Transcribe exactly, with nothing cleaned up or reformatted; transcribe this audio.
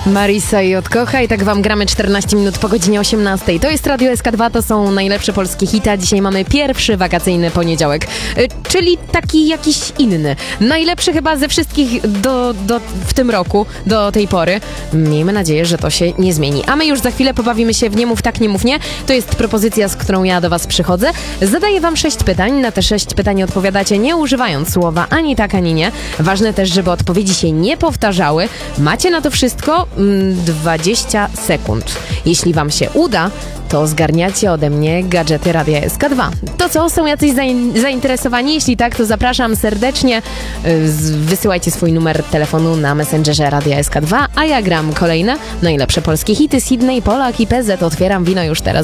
Marisa i Odkocha i tak wam gramy czternaście minut po godzinie osiemnastej. To jest Radio S K dwa, to są najlepsze polskie hity, a dzisiaj mamy pierwszy wakacyjny poniedziałek, y, czyli taki jakiś inny. Najlepszy chyba ze wszystkich do, do, w tym roku, do tej pory. Miejmy nadzieję, że to się nie zmieni. A my już za chwilę pobawimy się w Nie mów tak, nie mów nie. To jest propozycja, z którą ja do was przychodzę. Zadaję wam sześć pytań. Na te sześć pytań odpowiadacie nie używając słowa ani tak, ani nie. Ważne też, żeby odpowiedzi się nie powtarzały. Macie na to wszystko dwadzieścia sekund. Jeśli wam się uda, to zgarniacie ode mnie gadżety Radia S K dwa. To co, są jacyś zain- zainteresowani? Jeśli tak, to zapraszam serdecznie. Wysyłajcie swój numer telefonu na Messengerze Radia S K dwa, a ja gram kolejne najlepsze polskie hity. Sydney, Polak i P Z. Otwieram wino już teraz.